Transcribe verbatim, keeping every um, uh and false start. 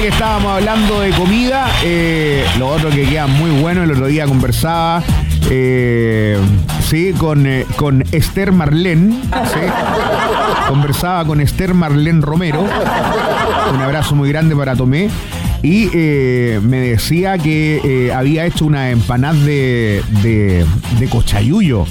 que estábamos hablando de comida, eh, lo otro que queda muy bueno, el otro día conversaba eh, sí, con, eh, con Esther Marlén, ¿sí? Conversaba con Esther Marlén Romero, un abrazo muy grande para Tomé, y eh, me decía que eh, había hecho una empanada de, de, de cochayuyo.